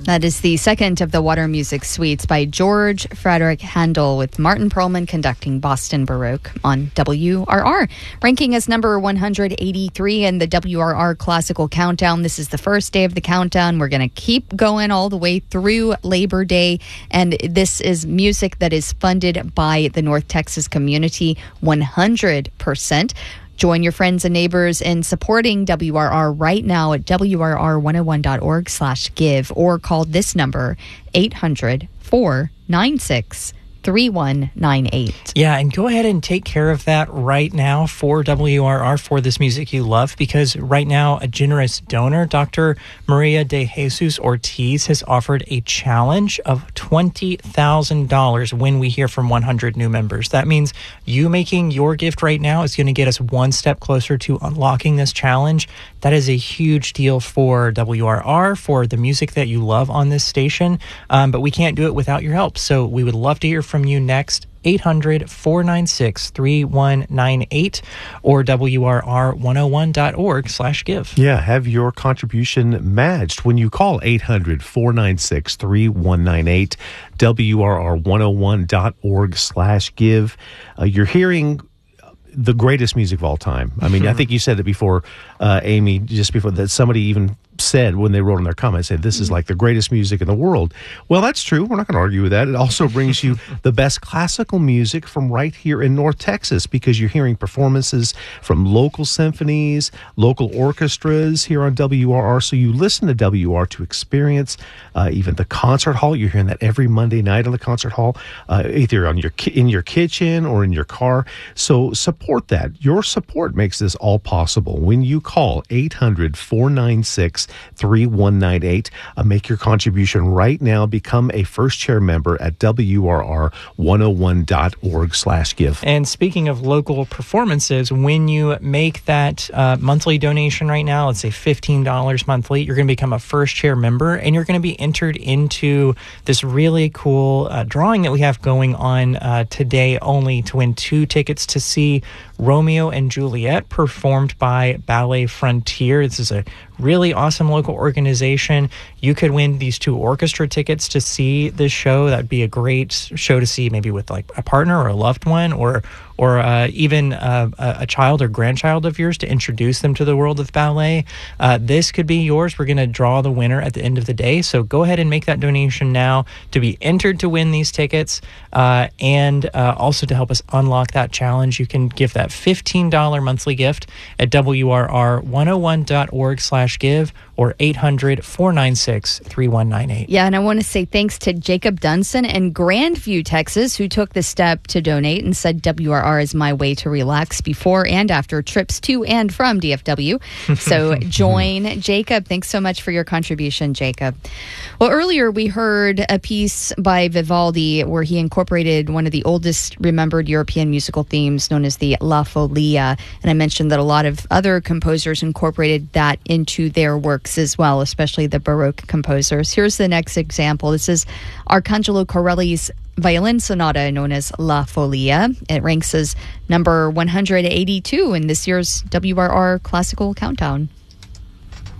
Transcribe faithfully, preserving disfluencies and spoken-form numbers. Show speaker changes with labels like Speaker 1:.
Speaker 1: That is the second of the Water Music Suites by George Frederick Handel, with Martin Perlman conducting Boston Baroque on W R R. Ranking as number one hundred eighty-three in the W R R Classical Countdown. This is the first day of the countdown. We're going to keep going all the way through Labor Day. And this is music that is funded by the North Texas community one hundred percent. Join your friends and neighbors in supporting W R R right now at W R R one oh one dot org slash give, or call this number, eight hundred, four nine six, three one nine eight.
Speaker 2: Yeah, and go ahead and take care of that right now for W R R, for this music you love, because right now a generous donor, Doctor Maria de Jesus Ortiz, has offered a challenge of twenty thousand dollars when we hear from one hundred new members. That means you making your gift right now is going to get us one step closer to unlocking this challenge. That is a huge deal for W R R, for the music that you love on this station, um, but we can't do it without your help. So we would love to hear from you next. eight hundred, four nine six, three one nine eight or W R R one oh one dot org slash give.
Speaker 3: Yeah, have your contribution matched when you call eight hundred, four nine six, three one nine eight, W R R one oh one dot org slash give. Uh, you're hearing the greatest music of all time. I mean, I think you said it before, uh, Amy, just before that somebody even said when they wrote in their comments, said this is like the greatest music in the world. Well, that's true. We're not going to argue with that. It also brings you the best classical music from right here in North Texas, because you're hearing performances from local symphonies, local orchestras here on W R R. So you listen to W R to experience uh, even the concert hall. You're hearing that every Monday night on the concert hall, uh, either on your ki- in your kitchen or in your car. So support that. Your support makes this all possible. When you call eight hundred, four nine six, three one nine eight, uh, make your contribution right now. Become a first chair member at W R R one oh one dot org slash give.
Speaker 2: And speaking of local performances, when you make that uh, monthly donation right now, let's say fifteen dollars monthly, you're going to become a first chair member, and you're going to be entered into this really cool uh, drawing that we have going on uh, today only, to win two tickets to see Romeo and Juliet performed by Ballet Frontier. This is a really awesome local organization. You could win these two orchestra tickets to see this show. That'd be a great show to see, maybe with like a partner or a loved one, or or uh, even uh, a child or grandchild of yours, to introduce them to the world of ballet. Uh, this could be yours. We're going to draw the winner at the end of the day. So go ahead and make that donation now to be entered to win these tickets, uh, and uh, also to help us unlock that challenge. You can give that fifteen dollars monthly gift at W R R one oh one dot org slash give or eight hundred, four nine six, three one nine eight.
Speaker 1: Yeah, and I want to say thanks to Jacob Dunson in Grandview, Texas, who took the step to donate and said W R R is my way to relax before and after trips to and from D F W. So join Jacob. Thanks so much for your contribution, Jacob. Well, earlier we heard a piece by Vivaldi where he incorporated one of the oldest remembered European musical themes, known as the La Folia. And I mentioned that a lot of other composers incorporated that into their works as well, especially the Baroque composers. Here's the next example. This is Arcangelo Corelli's violin sonata, known as La Folia. It ranks as number one hundred eighty-two in this year's W R R Classical Countdown.